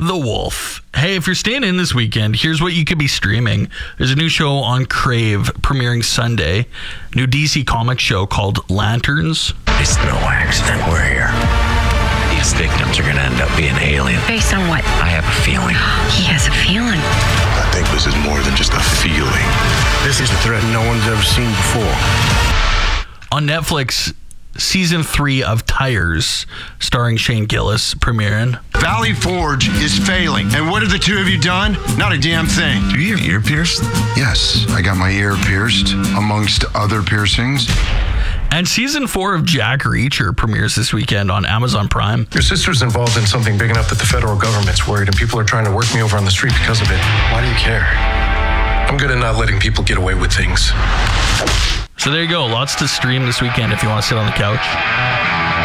the Wolf. Hey, if you're staying in this weekend, here's what you could be streaming. There's a new show on Crave premiering Sunday. New DC Comics show called Lanterns. It's no accident we're here. These victims are going to end up being alien. Based on what? I have a feeling. He has a feeling. I think this is more than just a feeling. This is a threat no one's ever seen before. On Netflix, Season 3 of Tires, starring Shane Gillis, premiering. Valley Forge is failing. And what have the two of you done? Not a damn thing. Do you have your ear pierced? Yes, I got my ear pierced, amongst other piercings. And Season 4 of Jack Reacher premieres this weekend on Amazon Prime. Your sister's involved in something big enough that the federal government's worried and people are trying to work me over on the street because of it. Why do you care? I'm good at not letting people get away with things. So there you go. Lots to stream this weekend if you want to sit on the couch.